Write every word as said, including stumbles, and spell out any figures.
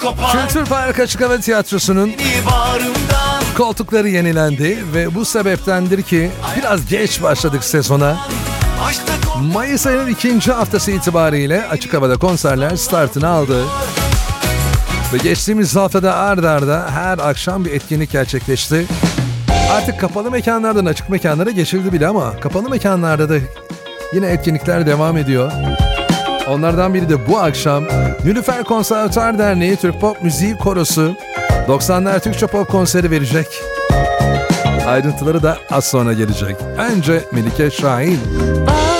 Kültür Park Açık Hava Tiyatrosu'nun koltukları yenilendi ve bu sebeptendir ki biraz geç başladık sezona. Mayıs ayının ikinci haftası itibariyle açık havada konserler startını aldı. Ve geçtiğimiz haftada ard arda her akşam bir etkinlik gerçekleşti. Artık kapalı mekanlardan açık mekanlara geçildi bile ama kapalı mekanlarda da yine etkinlikler devam ediyor. Onlardan biri de bu akşam Nilüfer Konservatuar Derneği Türk Pop Müziği Korosu doksanlar Türkçe Pop konseri verecek. Ayrıntıları da az sonra gelecek. Önce Melike Şahin.